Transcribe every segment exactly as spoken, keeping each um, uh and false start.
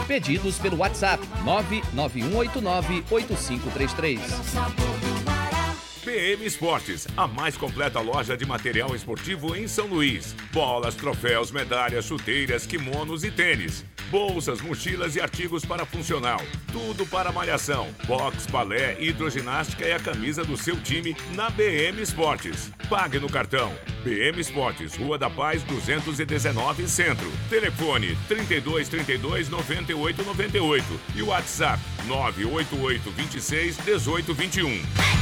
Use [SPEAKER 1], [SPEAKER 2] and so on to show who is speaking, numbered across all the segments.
[SPEAKER 1] Pedidos pelo WhatsApp nove nove um oito nove oito cinco três três.
[SPEAKER 2] B M Esportes, a mais completa loja de material esportivo em São Luís. Bolas, troféus, medalhas, chuteiras, kimonos e tênis. Bolsas, mochilas e artigos para funcional. Tudo para malhação, boxe, balé, hidroginástica e a camisa do seu time na B M Esportes. Pague no cartão. B M Esportes, Rua da Paz, duzentos e dezenove, Centro. Telefone trinta e dois, trinta e dois, noventa e oito, noventa e oito. E o WhatsApp nove oito oito, vinte e seis, dezoito, vinte e um.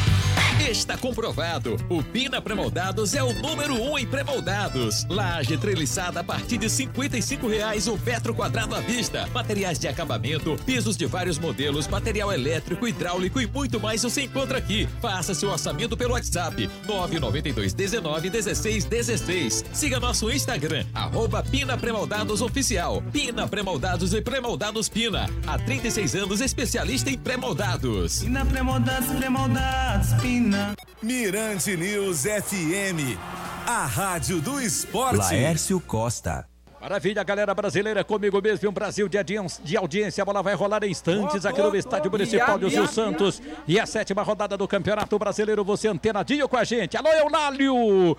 [SPEAKER 3] Está comprovado, o Pina Premoldados é o número um em premoldados. Laje treliçada a partir de cinquenta e cinco reais o metro quadrado à vista. Materiais de acabamento, pisos de vários modelos, material elétrico, hidráulico e muito mais você encontra aqui. Faça seu orçamento pelo WhatsApp nove nove dois, dezenove, dezesseis, dezesseis. Siga nosso Instagram, arroba Pina Premoldados Oficial. Pina Premoldados e Premoldados Pina. Há trinta e seis anos especialista em premoldados.
[SPEAKER 4] Pina Premoldados, Premoldados, Pina.
[SPEAKER 5] Mirante News F M, a rádio do esporte.
[SPEAKER 6] Laércio Costa.
[SPEAKER 7] Maravilha, galera brasileira, comigo mesmo, um Brasil de, de audiência, a bola vai rolar em instantes aqui no Estádio Municipal de Gil Santos, e a sétima rodada do Campeonato Brasileiro, você antenadinho com a gente. Alô, Eulálio,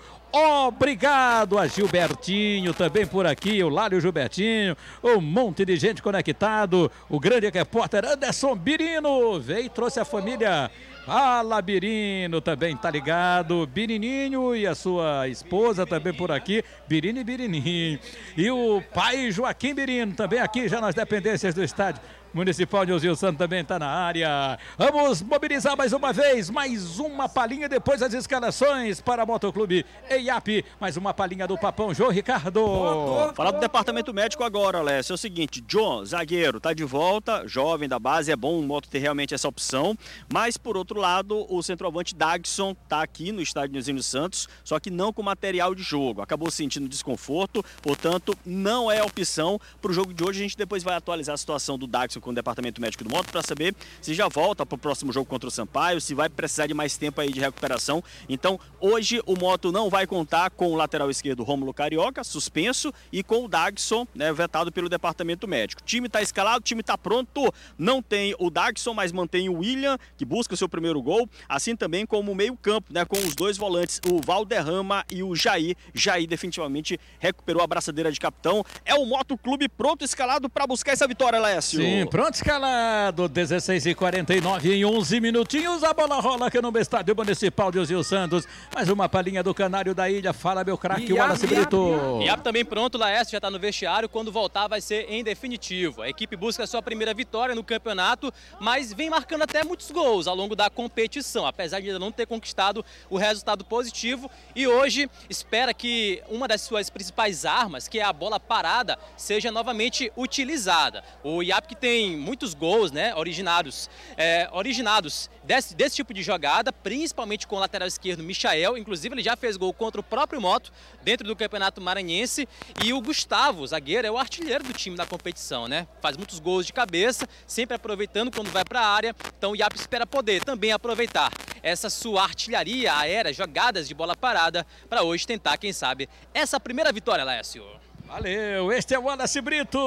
[SPEAKER 7] obrigado a Gilbertinho, também por aqui, Eulálio, Gilbertinho, um monte de gente conectado, o grande repórter Anderson Birino, veio e trouxe a família. Fala, Birino, também tá ligado, Birininho e a sua esposa também por aqui, Birino e Birininho, e o pai Joaquim Birino também aqui já nas dependências do estádio Municipal de Gil Santos também está na área. Vamos mobilizar mais uma vez, mais uma palhinha depois das escalações para o Motoclube E I A P. Mais uma palhinha do Papão, João Ricardo.
[SPEAKER 8] Falar do departamento médico agora, Lécio. É o seguinte, John, zagueiro, tá de volta, jovem da base, é bom o Moto ter realmente essa opção. Mas, por outro lado, o centroavante Dagson tá aqui no estádio Nilzinho Santos, só que não com material de jogo. Acabou sentindo desconforto, portanto, não é opção para o jogo de hoje. A gente depois vai atualizar a situação do Dagson com o departamento médico do Moto para saber se já volta para o próximo jogo contra o Sampaio, se vai precisar de mais tempo aí de recuperação. Então, hoje o Moto não vai contar com o lateral esquerdo Rômulo Carioca, suspenso, e com o Dagson, né, vetado pelo departamento médico. O time está escalado, o time está pronto. Não tem o Dagson, mas mantém o William, que busca o seu primeiro gol, assim também como o meio-campo, né, com os dois volantes, o Valderrama e o Jair. Jair definitivamente recuperou a braçadeira de capitão. É o Moto Clube pronto, escalado para buscar essa vitória, Lécio.
[SPEAKER 7] Sim, pronto escalado, dezesseis e quarenta e nove em onze minutinhos, a bola rola aqui no Estádio Municipal de Gil Santos, mais uma palhinha do Canário da Ilha, fala meu craque, o Wallace Brito.
[SPEAKER 9] I A P também pronto, Laércio já está no vestiário, quando voltar vai ser em definitivo. A equipe busca a sua primeira vitória no campeonato, mas vem marcando até muitos gols ao longo da competição, apesar de ainda não ter conquistado o resultado positivo, e hoje espera que uma das suas principais armas, que é a bola parada, seja novamente utilizada. O I A P que tem muitos gols, né, originados, é, originados desse, desse tipo de jogada, principalmente com o lateral esquerdo Michael, inclusive ele já fez gol contra o próprio Moto dentro do Campeonato Maranhense, e o Gustavo, zagueiro, é o artilheiro do time na competição, né, faz muitos gols de cabeça, sempre aproveitando quando vai para a área. Então o I A P espera poder também aproveitar essa sua artilharia aérea, jogadas de bola parada, para hoje tentar, quem sabe, essa primeira vitória, Lécio.
[SPEAKER 7] Valeu, este é o Wallace Brito,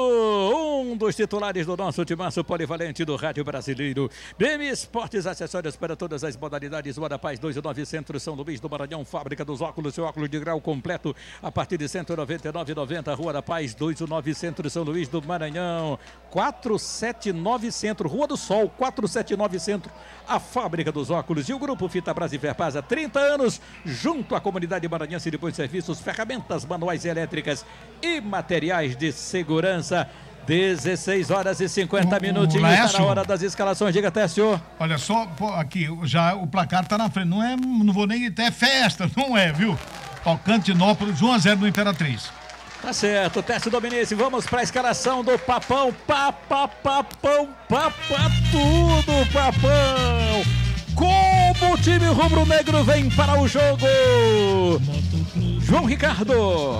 [SPEAKER 7] um dos titulares do nosso timaço polivalente do Rádio Brasileiro. B M Esportes, acessórios para todas as modalidades. Rua da Paz, dois e nove, Centro, São Luís do Maranhão. Fábrica dos óculos, seu óculos de grau completo a partir de cento e noventa e nove reais e noventa centavos. Rua da Paz, dois e nove, Centro, São Luís do Maranhão. quatrocentos e setenta e nove Centro, Rua do Sol, quatrocentos e setenta e nove Centro, a Fábrica dos Óculos. E o Grupo Fita Brás e Ferpaz, há trinta anos, junto à comunidade maranhense de bons serviços, ferramentas manuais e elétricas e materiais de segurança. dezesseis horas e cinquenta minutinhos, está na hora das escalações. Diga até, senhor.
[SPEAKER 10] Olha só, pô, aqui, já o placar tá na frente, não é, não vou nem até festa, não é, viu? Alcantinópolis, um a zero no Imperatriz.
[SPEAKER 7] Tá certo, Teste Dominici, vamos para a escalação do Papão. Papa, papão, papa tudo, Papão. Como o time rubro-negro vem para o jogo? João Ricardo.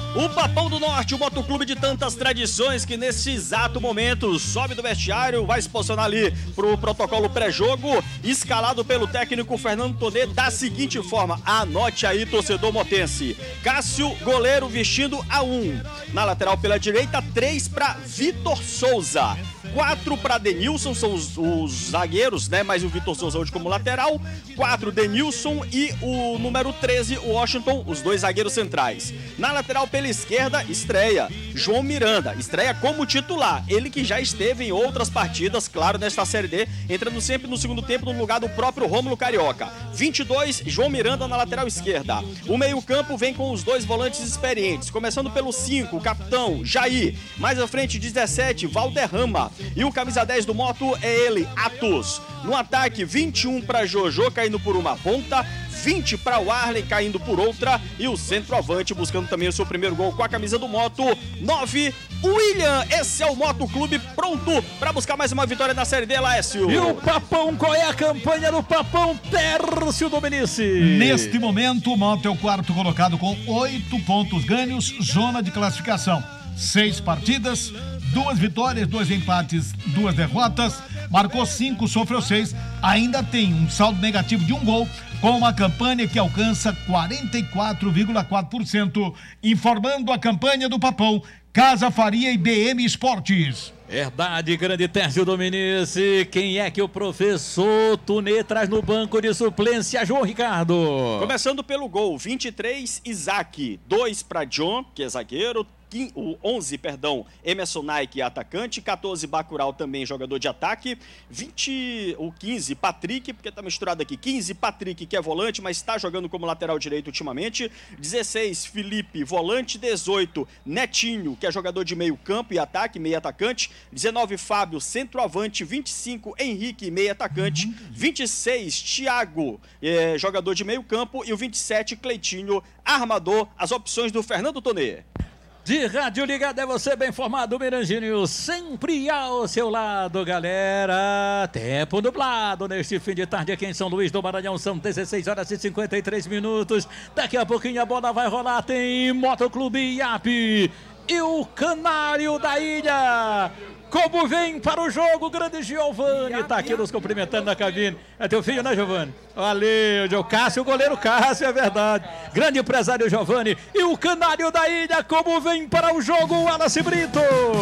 [SPEAKER 8] O Papão do Norte, o motoclube de tantas tradições que nesse exato momento sobe do vestiário, vai se posicionar ali pro protocolo pré-jogo, escalado pelo técnico Fernando Tonê da seguinte forma, anote aí, torcedor motense. Cássio, goleiro, vestindo a um. Na lateral pela direita, três para Vitor Souza. Quatro para Denilson, são os, os zagueiros, né? Mas o Vitor Souza hoje como lateral. Quatro, Denilson e o número treze, o Washington, os dois zagueiros centrais. Na lateral pela esquerda, estreia João Miranda, estreia como titular. Ele que já esteve em outras partidas, claro, nesta Série D, entrando sempre no segundo tempo no lugar do próprio Rômulo Carioca. vinte e dois, João Miranda na lateral esquerda. O meio-campo vem com os dois volantes experientes, começando pelo cinco, o capitão Jair. Mais à frente, dezessete, Valderrama. E o camisa dez do Moto é ele, Atos. No ataque, vinte e um para Jojo, caindo por uma ponta, vinte para o Arley, caindo por outra, e o centroavante buscando também o seu primeiro gol com a camisa do Moto, nove, William. Esse é o Moto Clube pronto para buscar mais uma vitória na Série D, Laércio.
[SPEAKER 7] E o Papão, qual é a campanha do Papão, Tércio Dominici?
[SPEAKER 10] Neste momento, o Moto é o quarto colocado com oito pontos ganhos, zona de classificação. Seis partidas, duas vitórias, dois empates, duas derrotas, marcou cinco, sofreu seis, ainda tem um saldo negativo de um gol, com uma campanha que alcança quarenta e quatro vírgula quatro por cento, informando a campanha do Papão, Casa Faria e B M Esportes.
[SPEAKER 7] Verdade, grande Tércio Dominici. Quem é que o professor Tonê traz no banco de suplência, João Ricardo?
[SPEAKER 8] Começando pelo gol, vinte e três, Isaac, dois para John, que é zagueiro, o onze, perdão, Emerson Nike, atacante, quatorze, Bacurau, também jogador de ataque, vinte, o quinze, Patrick, porque tá misturado aqui, quinze, Patrick, que é volante, mas está jogando como lateral direito ultimamente, dezesseis, Felipe, volante, dezoito, Netinho, que é jogador de meio campo e ataque, meio atacante, dezenove, Fábio, centroavante, vinte e cinco, Henrique, meio atacante, vinte e seis, Thiago, é, jogador de meio campo, e o vinte e sete, Cleitinho, armador, as opções do Fernando Tonê.
[SPEAKER 7] De rádio ligado é você bem informado, Miranginho, sempre ao seu lado, galera. Tempo nublado neste fim de tarde aqui em São Luís do Maranhão, são dezesseis horas e cinquenta e três minutos. Daqui a pouquinho a bola vai rolar, tem Motoclube Iape e o Canário da Ilha. Como vem para o jogo, grande Giovani, tá aqui nos cumprimentando na cabine. É teu filho, né, Giovani? Valeu, o Cássio, o goleiro Cássio, é verdade. Grande empresário Giovani e o Canário da Ilha, como vem para o jogo, Wallace Brito.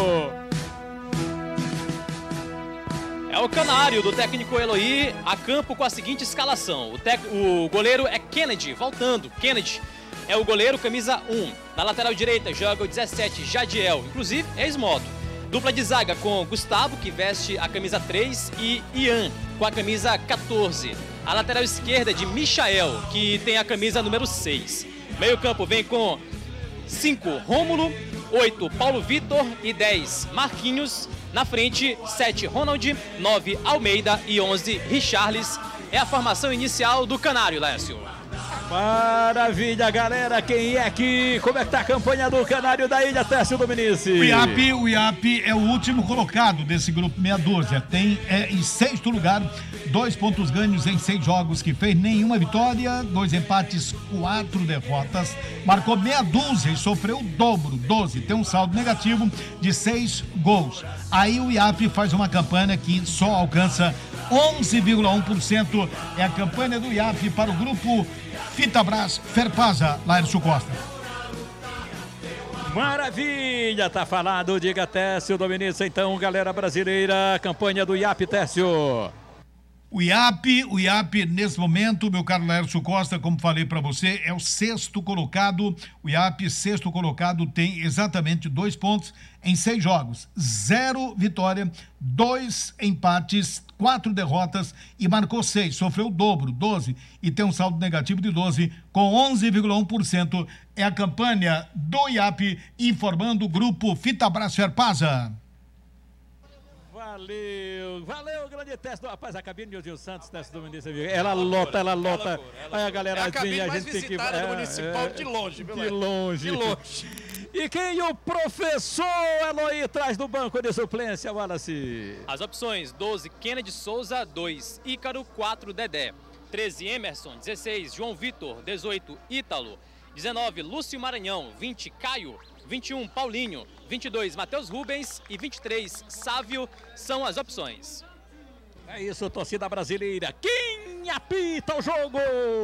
[SPEAKER 9] É o Canário do técnico Eloy a campo com a seguinte escalação. O, tec... o goleiro é Kennedy, voltando, Kennedy. É o goleiro, camisa um. Na lateral direita joga o dezessete, Jadiel, inclusive ex-moto. Dupla de zaga com Gustavo, que veste a camisa três, e Ian, com a camisa quatorze. A lateral esquerda é de Michael, que tem a camisa número seis. Meio campo vem com cinco, Rômulo, oito, Paulo Vitor e dez, Marquinhos. Na frente, sete, Ronald, nove, Almeida e onze, Richarlis. É a formação inicial do Canário, Lécio.
[SPEAKER 7] Maravilha, galera. Quem é que... Como é que tá a campanha do Canário da Ilha, Tércio Dominici?
[SPEAKER 10] O Iape, o Iape é o último colocado desse grupo meia dúzia. Tem é, em sexto lugar, dois pontos ganhos em seis jogos que fez, nenhuma vitória, dois empates, quatro derrotas. Marcou meia dúzia e sofreu o dobro, doze. Tem um saldo negativo de seis gols. Aí o Iape faz uma campanha que só alcança onze vírgula um por cento. É a campanha do Iape para o grupo Fitabras Ferpasa, Laércio Costa.
[SPEAKER 7] Maravilha, tá falado, diga Tércio Dominici, então, galera brasileira, campanha do Iape, Tércio.
[SPEAKER 10] O Iape, o Iape, nesse momento, meu caro Laércio Costa, como falei para você, é o sexto colocado. O Iape, sexto colocado, tem exatamente dois pontos em seis jogos. Zero vitória, dois empates, quatro derrotas e marcou seis. Sofreu o dobro, doze, e tem um saldo negativo de doze, com onze vírgula um por cento. É a campanha do Iape, informando o grupo Fitabras Ferpasa.
[SPEAKER 7] Valeu, valeu, grande Tércio. Rapaz, a cabine de Gil Santos, Tércio Dominici, ela lota, ela lota. Aí a galera,
[SPEAKER 6] é a cabine
[SPEAKER 7] a
[SPEAKER 6] mais
[SPEAKER 7] gente tem que...
[SPEAKER 6] visitada
[SPEAKER 7] é,
[SPEAKER 6] do Municipal
[SPEAKER 7] é,
[SPEAKER 6] de longe, viu?
[SPEAKER 7] De longe.
[SPEAKER 6] De longe.
[SPEAKER 7] E quem o professor Eloy traz do banco de suplência, Wallace?
[SPEAKER 9] As opções: doze, Kennedy Souza, dois, Ícaro, quatro, Dedé, treze, Emerson, dezesseis, João Vitor, dezoito, Ítalo, dezenove, Lúcio Maranhão. vinte, Caio. vinte e um, Paulinho. vinte e dois, Matheus Rubens. E vinte e três, Sávio, são as opções.
[SPEAKER 7] É isso, torcida brasileira. Quem apita o jogo?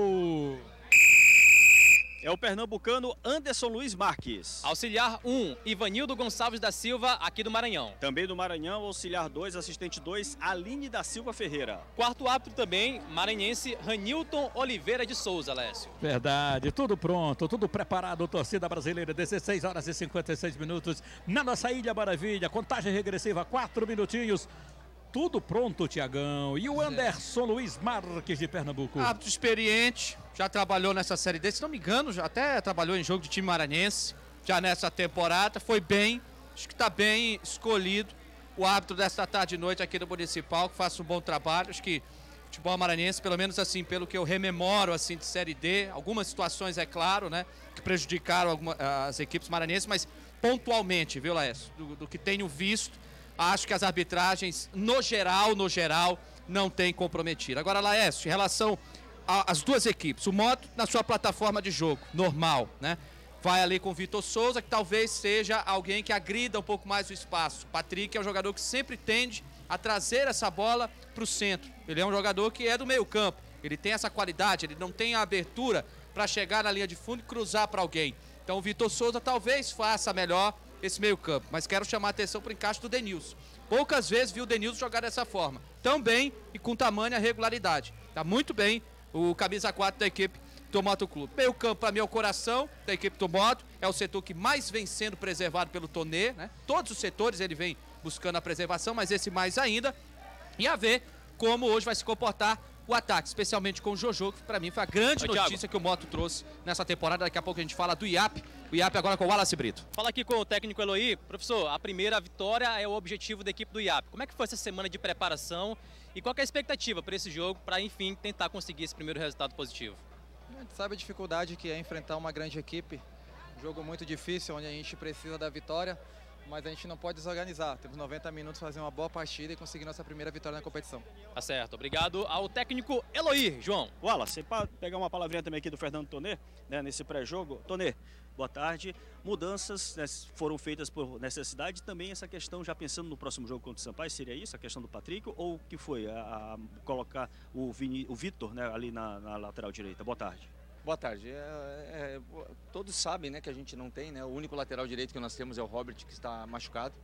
[SPEAKER 8] É o pernambucano Anderson Luiz Marques.
[SPEAKER 9] Auxiliar um, Ivanildo Gonçalves da Silva, aqui do Maranhão.
[SPEAKER 8] Também do Maranhão, auxiliar dois, assistente dois, Aline da Silva Ferreira.
[SPEAKER 9] Quarto árbitro também, maranhense Ranilton Oliveira de Souza, Lécio.
[SPEAKER 7] Verdade, tudo pronto, tudo preparado, torcida brasileira. dezesseis horas e cinquenta e seis minutos na nossa Ilha Maravilha. Contagem regressiva, quatro minutinhos. Tudo pronto, Tiagão. E o Anderson Luiz Marques de Pernambuco.
[SPEAKER 6] Árbitro experiente, já trabalhou nessa Série D, se não me engano, já até trabalhou em jogo de time maranhense, já nessa temporada, foi bem, acho que está bem escolhido o árbitro desta tarde e noite aqui do Municipal, que faça um bom trabalho. Acho que o futebol maranhense, pelo menos assim, pelo que eu rememoro assim de Série D, algumas situações, é claro, né, que prejudicaram alguma, as equipes maranhenses, mas pontualmente, viu, Laércio, do, do que tenho visto, acho que as arbitragens, no geral, no geral, não tem comprometido. Agora, Laércio, em relação às duas equipes, o Moto na sua plataforma de jogo, normal, né? Vai ali com o Vitor Souza, que talvez seja alguém que agrida um pouco mais o espaço. O Patrick é um jogador que sempre tende a trazer essa bola para o centro. Ele é um jogador que é do meio campo. Ele tem essa qualidade, ele não tem a abertura para chegar na linha de fundo e cruzar para alguém. Então o Vitor Souza talvez faça melhor esse meio campo, mas quero chamar a atenção para o encaixe do Denilson. Poucas vezes viu o Denilson jogar dessa forma, tão bem e com tamanha regularidade. Tá muito bem o camisa quatro da equipe do Moto Clube. Meio campo, para mim, é o coração da equipe do Moto, é o setor que mais vem sendo preservado pelo Tonê, né? Todos os setores ele vem buscando a preservação, mas esse mais ainda. E a ver como hoje vai se comportar o ataque, especialmente com o Jojo, que para mim foi a grande
[SPEAKER 9] Oi,
[SPEAKER 6] notícia que o Moto trouxe nessa temporada. Daqui a pouco a gente fala do I A P. O I A P agora com o Wallace Brito.
[SPEAKER 9] Fala aqui com o técnico Eloy. Professor, a primeira vitória é o objetivo da equipe do I A P. Como é que foi essa semana de preparação e qual que é a expectativa para esse jogo, para enfim tentar conseguir esse primeiro resultado positivo?
[SPEAKER 11] A gente sabe a dificuldade que é enfrentar uma grande equipe. Um jogo muito difícil, onde a gente precisa da vitória, mas a gente não pode desorganizar. Temos noventa minutos para fazer uma boa partida e conseguir nossa primeira vitória na competição.
[SPEAKER 9] Tá certo. Obrigado ao técnico Eloy, João.
[SPEAKER 8] Wallace, para pegar uma palavrinha também aqui do Fernando Tonê, né, nesse pré-jogo. Tonê, boa tarde. Mudanças, né, foram feitas por necessidade. Também essa questão, já pensando no próximo jogo contra o Sampaio, seria isso? A questão do Patrick? Ou o que foi? A, a colocar o, Vini, o Vitor, né, ali na, na lateral direita. Boa tarde.
[SPEAKER 12] Boa tarde. É, é, todos sabem, né, que a gente não tem, né? O único lateral direito que nós temos é o Robert, que está machucado.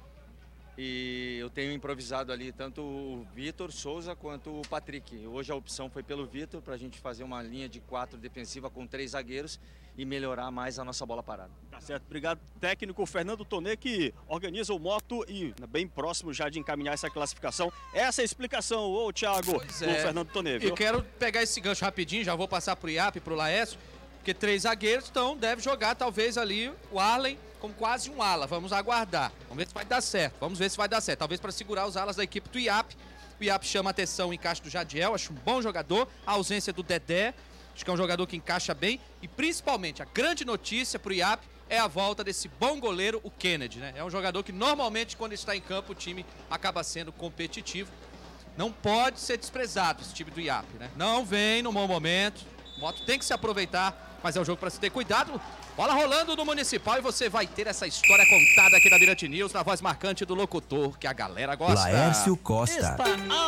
[SPEAKER 12] E eu tenho improvisado ali tanto o Vitor Souza quanto o Patrick. Hoje a opção foi pelo Vitor, para a gente fazer uma linha de quatro defensiva com três zagueiros e melhorar mais a nossa bola parada.
[SPEAKER 8] Tá certo. Obrigado, técnico Fernando Tonê, que organiza o Moto e bem próximo já de encaminhar essa classificação. Essa é a explicação, ô Thiago, do
[SPEAKER 6] é.
[SPEAKER 8] Fernando Tonê, viu?
[SPEAKER 6] Eu quero pegar esse gancho rapidinho, já vou passar pro I A P e pro Laércio, porque três zagueiros, então deve jogar talvez ali o Arlen como quase um ala. Vamos aguardar. Vamos ver se vai dar certo. Vamos ver se vai dar certo. Talvez para segurar os alas da equipe do I A P. O I A P chama a atenção o encaixe do Jadiel, acho um bom jogador. A ausência do Dedé, acho que é um jogador que encaixa bem. E principalmente, a grande notícia pro I A P é a volta desse bom goleiro, o Kennedy, né? É um jogador que normalmente, quando está em campo, o time acaba sendo competitivo. Não pode ser desprezado esse time do I A P, né? Não vem no bom momento. O Moto tem que se aproveitar, mas é um jogo para se ter cuidado. Bola rolando no Municipal e você vai ter essa história contada aqui na Mirante News, na voz marcante do locutor, que a galera gosta.
[SPEAKER 5] Laércio Costa.
[SPEAKER 7] Está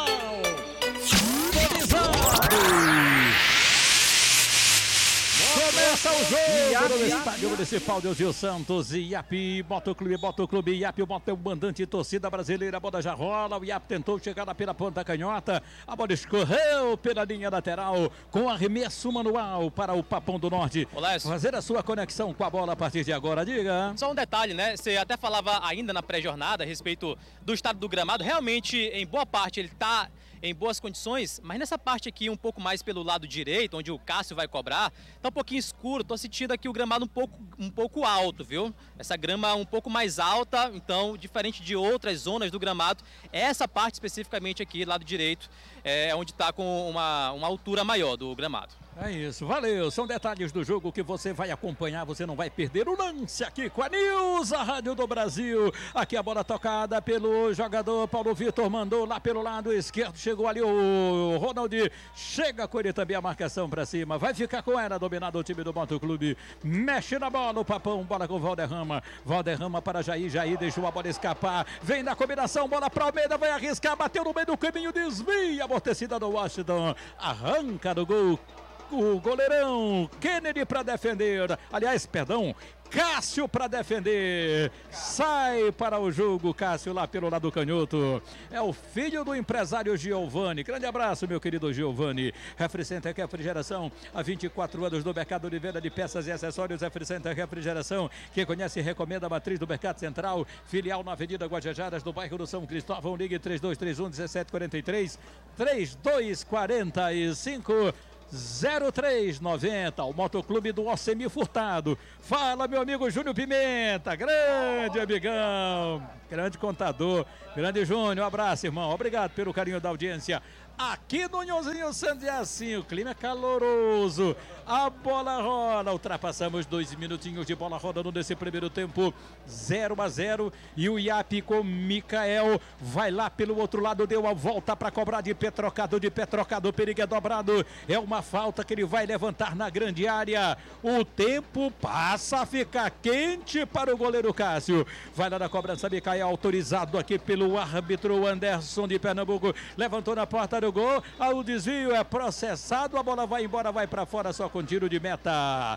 [SPEAKER 7] Começa o jogo no Estádio Municipal de Gil Santos. I A P, Motoclube, Motoclube, I A P, o Moto é o mandante, torcida brasileira, a bola já rola, o I A P tentou chegar lá pela ponta canhota, a bola escorreu pela linha lateral, com arremesso manual para o Papão do Norte.
[SPEAKER 9] Olá,
[SPEAKER 7] fazer a sua conexão com a bola a partir de agora, diga.
[SPEAKER 9] Só um detalhe, né? Você até falava ainda na pré-jornada a respeito do estado do gramado, realmente, em boa parte, ele está em boas condições, mas nessa parte aqui, um pouco mais pelo lado direito, onde o Cássio vai cobrar, tá um pouquinho escuro, tô sentindo aqui o gramado um pouco, um pouco alto, viu? Essa grama um pouco mais alta, então, diferente de outras zonas do gramado, essa parte especificamente aqui, lado direito, é onde tá com uma, uma altura maior do gramado.
[SPEAKER 7] É isso, valeu. São detalhes do jogo que você vai acompanhar, você não vai perder o lance aqui com a News, a Rádio do Brasil. Aqui a bola tocada pelo jogador Paulo Vitor, mandou lá pelo lado esquerdo, chegou ali o Ronald, chega com ele também a marcação pra cima, vai ficar com ela, dominado o time do Motoclube, mexe na bola o Papão, bola com o Valderrama, Valderrama para Jair, Jair deixou a bola escapar, vem na combinação, bola pra Almeida, vai arriscar, bateu no meio do caminho, desvia, amortecida do Washington, arranca do gol. O goleirão Kennedy para defender, aliás, perdão, Cássio para defender, sai para o jogo Cássio lá pelo lado canhoto, é o filho do empresário Giovanni, grande abraço meu querido Giovanni. Refricenter Refrigeração, há vinte e quatro anos no mercado de venda de peças e acessórios. Refricenter Refrigeração, quem conhece e recomenda a matriz do Mercado Central, filial na Avenida Guajajaras, no bairro do São Cristóvão. Ligue três dois três um, um sete quatro três, três dois quatro cinco zero três noventa, o Motoclube do Ocemi Furtado. Fala, meu amigo Júnior Pimenta, grande amigão, grande contador, grande Júnior, um abraço, irmão, obrigado pelo carinho da audiência. Aqui no Unhãozinho Santos é assim, o clima é caloroso, a bola rola, ultrapassamos dois minutinhos de bola rodando nesse primeiro tempo, zero a zero, e o I A P com Micael vai lá pelo outro lado, deu a volta para cobrar de pé trocado, de pé trocado, o perigo é dobrado, é uma falta que ele vai levantar na grande área, o tempo passa a ficar quente para o goleiro Cássio, vai lá na cobrança, Micael autorizado aqui pelo árbitro Anderson de Pernambuco, levantou na porta do gol, o desvio é processado, a bola vai embora, vai para fora só com tiro de meta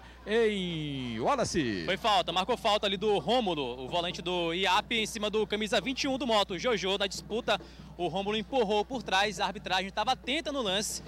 [SPEAKER 7] em Wallace.
[SPEAKER 9] Foi falta, marcou falta ali do Rômulo, o volante do I A P em cima do camisa vinte e um do Moto, Jojo, na disputa, o Rômulo empurrou por trás, a arbitragem estava atenta no lance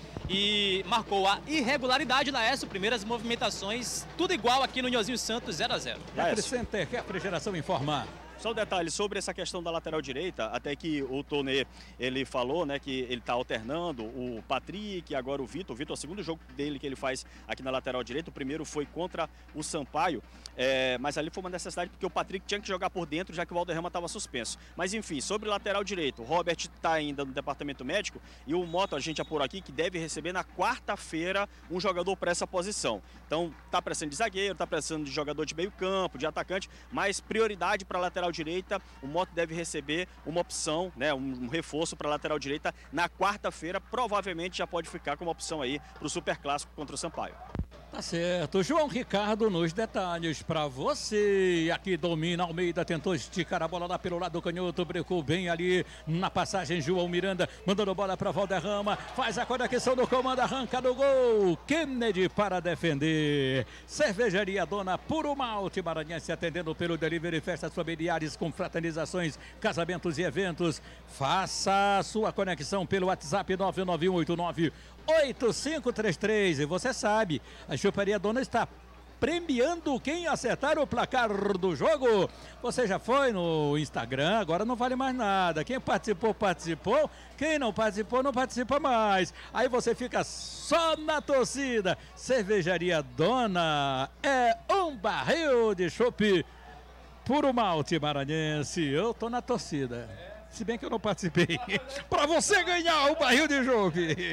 [SPEAKER 9] e marcou a irregularidade na S, primeiras movimentações, tudo igual aqui no Unhãozinho Santos, zero a zero.
[SPEAKER 7] Refricenter Refrigeração informa.
[SPEAKER 8] Só um detalhe sobre essa questão da lateral direita, até que o Tonê, ele falou, né, que ele está alternando o Patrick, agora o Vitor. O Vitor é o segundo jogo dele que ele faz aqui na lateral direita. O primeiro foi contra o Sampaio, é, mas ali foi uma necessidade porque o Patrick tinha que jogar por dentro, já que o Valderrama estava suspenso. Mas enfim, sobre o lateral direito, o Robert está ainda no departamento médico e o Moto, a gente apurou aqui, que deve receber na quarta-feira um jogador para essa posição. Então, está precisando de zagueiro, está precisando de jogador de meio campo, de atacante, mas prioridade para a lateral direita, o Moto deve receber uma opção, né, um, um reforço para a lateral direita na quarta-feira, provavelmente já pode ficar como opção aí para o Super Clássico contra o Sampaio.
[SPEAKER 7] Tá certo, João Ricardo nos detalhes para você. Aqui domina Almeida, tentou esticar a bola lá pelo lado canhoto, brecou bem ali na passagem. João Miranda mandando bola para Valderrama, faz a conexão do comando, arranca do gol. Kennedy para defender. Cervejaria Dona Puro Malte Maranhense, atendendo pelo delivery, festas familiares com fraternizações, casamentos e eventos. Faça a sua conexão pelo WhatsApp nove nove um oito nove oito cinco três três. E você sabe, a Choperia Dona está premiando quem acertar o placar do jogo. Você já foi no Instagram, agora não vale mais nada. Quem participou, participou. Quem não participou, não participa mais. Aí você fica só na torcida. Cervejaria Dona é um barril de chopp Puro Malte Maranhense. Eu tô na torcida. Se bem que eu não participei. Para você ganhar o barril de jogo.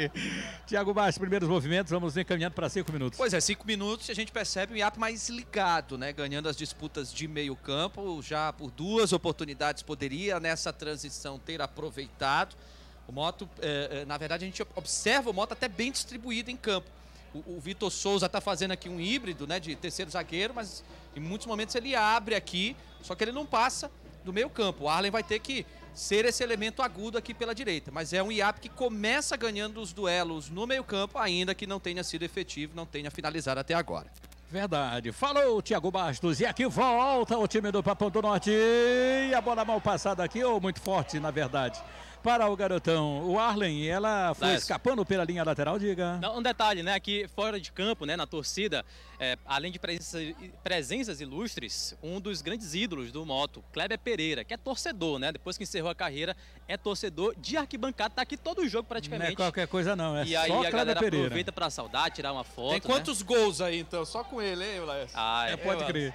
[SPEAKER 7] Tiago Baixo, primeiros movimentos, vamos encaminhando para cinco minutos.
[SPEAKER 6] Pois é, cinco minutos e a gente percebe o I A P mais ligado, né? Ganhando as disputas de meio campo, já por duas oportunidades poderia nessa transição ter aproveitado. O Moto, eh, na verdade a gente observa o Moto até bem distribuído em campo. O, o Vitor Souza está fazendo aqui um híbrido, né, de terceiro zagueiro, mas em muitos momentos ele abre aqui, só que ele não passa do meio campo. O Arlen vai ter que ser esse elemento agudo aqui pela direita, mas é um I A P que começa ganhando os duelos no meio campo, ainda que não tenha sido efetivo, não tenha finalizado até agora.
[SPEAKER 7] Verdade, falou Thiago Bastos, e aqui volta o time do Papão do Norte, e a bola mal passada aqui, ou muito forte na verdade, para o garotão. O Arlen, ela foi
[SPEAKER 9] Lécio.
[SPEAKER 7] escapando pela linha lateral, diga.
[SPEAKER 9] Não, um detalhe, né, aqui fora de campo, né, na torcida, é, além de presença, presenças ilustres, um dos grandes ídolos do Moto, Kleber Pereira, que é torcedor, né, depois que encerrou a carreira, é torcedor de arquibancada, tá aqui todo o jogo praticamente.
[SPEAKER 7] Não é qualquer coisa não, é
[SPEAKER 9] e
[SPEAKER 7] só
[SPEAKER 9] aí
[SPEAKER 7] Kleber
[SPEAKER 9] a galera
[SPEAKER 7] Pereira.
[SPEAKER 9] Aproveita para saudar, tirar uma foto.
[SPEAKER 6] Tem quantos
[SPEAKER 9] né?
[SPEAKER 6] gols aí então? Só com ele, hein, Laércio?
[SPEAKER 9] Ah,
[SPEAKER 7] é, pode
[SPEAKER 6] eu,
[SPEAKER 7] crer.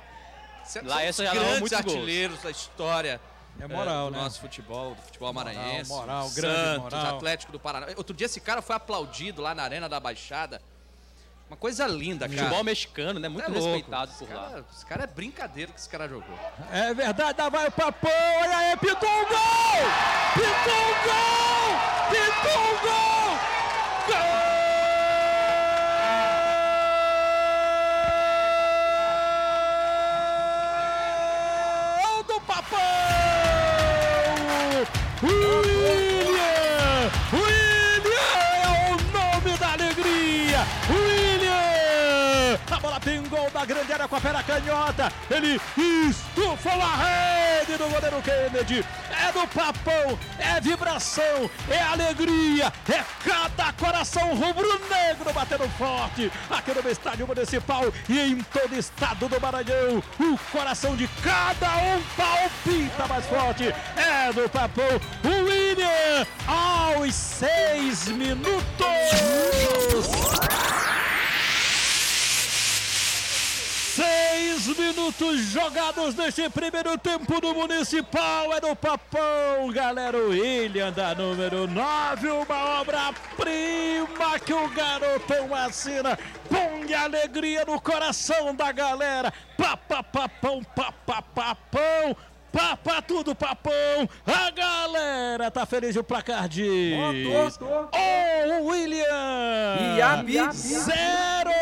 [SPEAKER 9] Lá essa já
[SPEAKER 6] grandes
[SPEAKER 9] muitos
[SPEAKER 6] artilheiros
[SPEAKER 9] gols.
[SPEAKER 6] da história.
[SPEAKER 7] É moral,
[SPEAKER 6] é, do
[SPEAKER 7] né?
[SPEAKER 6] nosso futebol, do futebol maranhense.
[SPEAKER 7] Moral, moral,
[SPEAKER 6] Santos,
[SPEAKER 7] grande moral.
[SPEAKER 6] Atlético do Paraná. Outro dia esse cara foi aplaudido lá na Arena da Baixada. Uma coisa linda, cara.
[SPEAKER 9] Futebol mexicano, né? Muito
[SPEAKER 6] é louco.
[SPEAKER 9] respeitado por
[SPEAKER 6] esse
[SPEAKER 9] lá.
[SPEAKER 6] Cara, esse cara é brincadeira que esse cara jogou.
[SPEAKER 7] É verdade, lá vai o Papão, olha aí, pintou o gol! Pintou o gol! Pintou o gol! Gol! Do Papão! William! William é o nome da alegria! William! A bola pingou da grande área com a perna canhota. Ele estufou a rede do goleiro Kennedy. É do Papão, é vibração, é alegria, é cada coração rubro-negro batendo forte aqui no estádio municipal e em todo o estado do Maranhão. O coração de cada um palpita mais forte. É do Papão, o William, aos seis minutos. Seis minutos jogados neste primeiro tempo do Municipal. É do Papão, galera. O William da número nove. Uma obra-prima que o garotão assina. Põe alegria no coração da galera. Papá, papão, papá, papão. Papa tudo, Papão. A galera tá feliz. O placar de... Oh, William.
[SPEAKER 8] E a
[SPEAKER 7] Zero.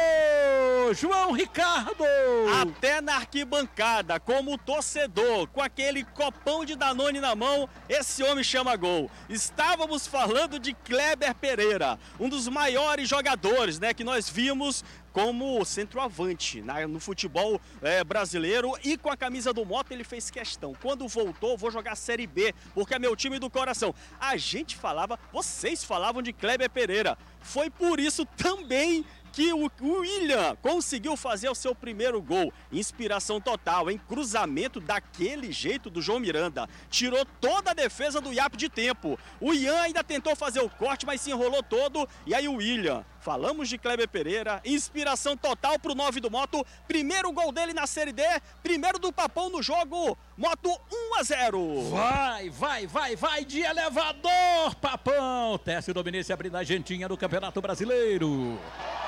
[SPEAKER 7] João Ricardo.
[SPEAKER 8] Até na arquibancada, como torcedor, com aquele copão de Danone na mão, esse homem chama gol. Estávamos falando de Kleber Pereira, um dos maiores jogadores, né, que nós vimos como centroavante na, no futebol é, brasileiro, e com a camisa do Mota ele fez questão. Quando voltou, vou jogar Série B, porque é meu time do coração. A gente falava, vocês falavam de Kleber Pereira. Foi por isso também que o William conseguiu fazer o seu primeiro gol. Inspiração total, em cruzamento daquele jeito do João Miranda. Tirou toda a defesa do Iap de tempo. O Ian ainda tentou fazer o corte, mas se enrolou todo. E aí o William, falamos de Kleber Pereira, inspiração total pro nove do Moto. Primeiro gol dele na Série D, primeiro do Papão no jogo. Moto um a zero.
[SPEAKER 7] Vai, vai, vai, vai de elevador, Papão. Teste Dominici abrindo a gentinha do Campeonato Brasileiro.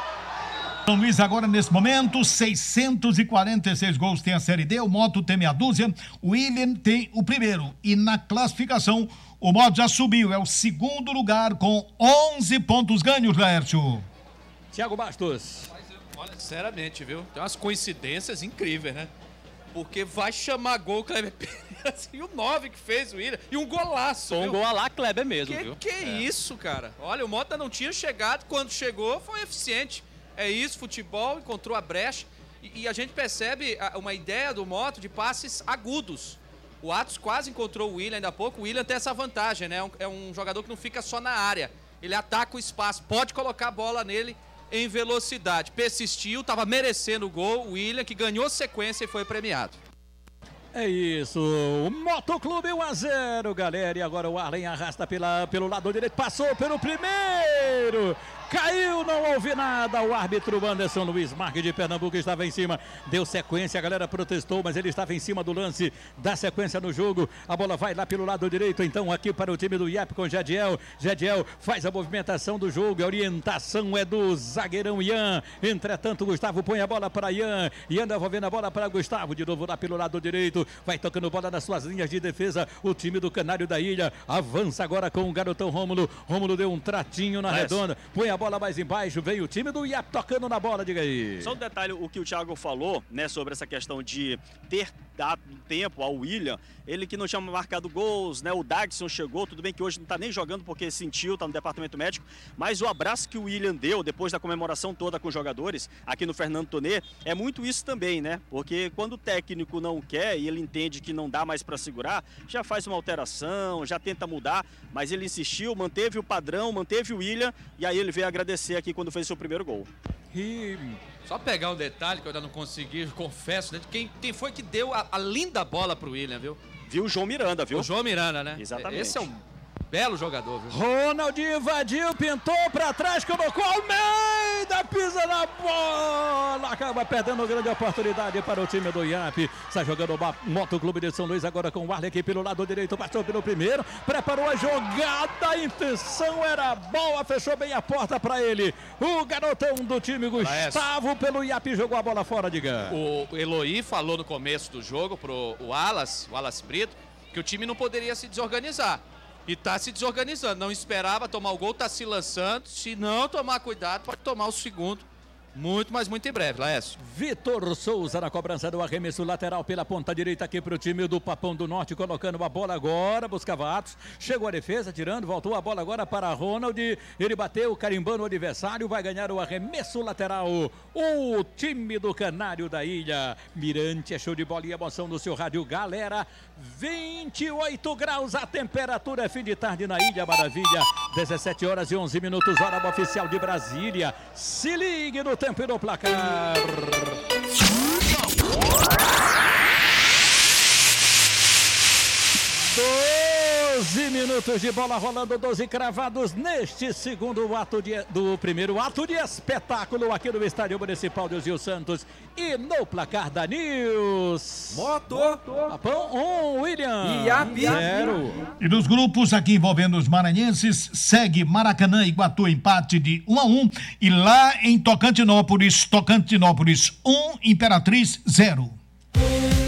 [SPEAKER 10] São Luís agora nesse momento, seiscentos e quarenta e seis gols tem a Série D, o Moto tem meia dúzia, o William tem o primeiro e na classificação o Moto já subiu, é o segundo lugar com onze pontos ganhos, Laércio.
[SPEAKER 7] Thiago Bastos.
[SPEAKER 6] Mas, olha, sinceramente, viu, tem umas coincidências incríveis, né? Porque vai chamar gol o Kleber Pereira, e o nove que fez o William, e um golaço,
[SPEAKER 9] um
[SPEAKER 6] viu?
[SPEAKER 9] gol a lá Kleber mesmo,
[SPEAKER 6] que,
[SPEAKER 9] viu?
[SPEAKER 6] Que é isso, cara? Olha, o Mota não tinha chegado, quando chegou foi eficiente. É isso, futebol, encontrou a brecha e, e a gente percebe a, uma ideia do Moto de passes agudos. O Atos quase encontrou o William ainda há pouco, o William tem essa vantagem, né? É um, é um jogador que não fica só na área, ele ataca o espaço, pode colocar a bola nele em velocidade. Persistiu, estava merecendo o gol, o William que ganhou sequência e foi premiado.
[SPEAKER 7] É isso, o Motoclube um a zero, galera, e agora o Arlen arrasta pela, pelo lado direito, passou pelo primeiro, caiu, não houve nada, o árbitro Anderson Luiz Marques de Pernambuco estava em cima, deu sequência, a galera protestou, mas ele estava em cima do lance, da sequência no jogo, a bola vai lá pelo lado direito, então aqui para o time do Iap com Jadiel, Jadiel faz a movimentação do jogo, a orientação é do zagueirão Ian, entretanto Gustavo põe a bola para Ian, Ian devolvendo a bola para Gustavo, de novo lá pelo lado direito, vai tocando bola nas suas linhas de defesa, o time do Canário da Ilha avança agora com o garotão Rômulo, Rômulo deu um tratinho na Parece. redonda, põe a bola mais embaixo, vem o time do Iap tocando na bola, diga aí.
[SPEAKER 8] Só um detalhe, o que o Thiago falou, né, sobre essa questão de ter dado tempo ao William, ele que não tinha marcado gols, né, o Dagson chegou, tudo bem que hoje não tá nem jogando porque sentiu, tá no departamento médico, mas o abraço que o William deu depois da comemoração toda com os jogadores, aqui no Fernando Tonê, é muito isso também, né, porque quando o técnico não quer e ele entende que não dá mais para segurar, já faz uma alteração, já tenta mudar, mas ele insistiu, manteve o padrão, manteve o William, e aí ele veio agradecer aqui quando fez o seu primeiro gol.
[SPEAKER 6] E só pegar um detalhe que eu ainda não consegui, confesso, né? Quem, quem foi que deu a, a linda bola pro William, viu?
[SPEAKER 8] Viu o João Miranda, viu?
[SPEAKER 6] O João Miranda, né?
[SPEAKER 8] Exatamente.
[SPEAKER 6] Esse é um Belo jogador, viu?
[SPEAKER 7] Ronald invadiu, pintou pra trás, colocou Almeida, pisa na bola, acaba perdendo grande oportunidade para o time do I A P. Está jogando o Moto Clube de São Luís agora com o Arley aqui pelo lado direito, passou pelo primeiro, preparou a jogada, a intenção era boa, fechou bem a porta para ele. O garotão do time Gustavo pelo I A P jogou a bola fora, diga.
[SPEAKER 6] O Eloy falou no começo do jogo pro o Wallace, o Wallace Brito, que o time não poderia se desorganizar. E tá se desorganizando, não esperava tomar o gol, tá se lançando, se não tomar cuidado, pode tomar o segundo, muito, mas muito em breve, Laércio.
[SPEAKER 7] Vitor Souza na cobrança do arremesso lateral pela ponta direita aqui pro time do Papão do Norte, colocando a bola agora, buscava Atos, chegou a defesa, tirando, voltou a bola agora para Ronald, ele bateu, carimbando o adversário, vai ganhar o arremesso lateral, o time do Canário da Ilha. Mirante, é show de bola e emoção no seu rádio, galera, vinte e oito graus a temperatura, fim de tarde na Ilha Maravilha, dezessete horas e onze minutos, hora oficial de Brasília, se ligue no tempo e no placar. doze minutos de bola rolando, doze cravados neste segundo ato de, do primeiro ato de espetáculo aqui no Estádio Municipal de Gil Santos. E no placar da News.
[SPEAKER 13] Moto.
[SPEAKER 7] Papão um, William.
[SPEAKER 13] I A P
[SPEAKER 7] zero.
[SPEAKER 10] E nos grupos aqui envolvendo os maranhenses, segue Maracanã e Iguatu, empate de um a um. E lá em Tocantinópolis, Tocantinópolis um, Imperatriz zero.